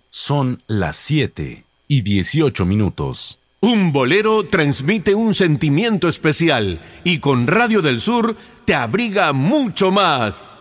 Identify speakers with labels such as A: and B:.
A: Son las 7:18.
B: Un bolero transmite un sentimiento especial y con Radio del Sur te abriga mucho más.